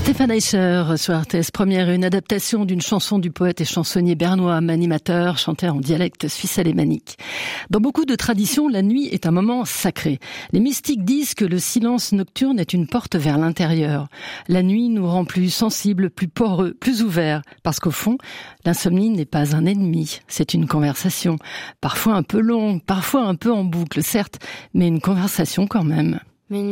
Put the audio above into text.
Stéphane Eicher sur RTS Première, une adaptation d'une chanson du poète et chansonnier bernois Manimateur, chantée en dialecte suisse alémanique. Dans beaucoup de traditions, la nuit est un moment sacré. Les mystiques disent que le silence nocturne est une porte vers l'intérieur. La nuit nous rend plus sensibles, plus poreux, plus ouverts, parce qu'au fond, l'insomnie n'est pas un ennemi, c'est une conversation. Parfois un peu longue, parfois un peu en boucle, certes, mais une conversation quand même.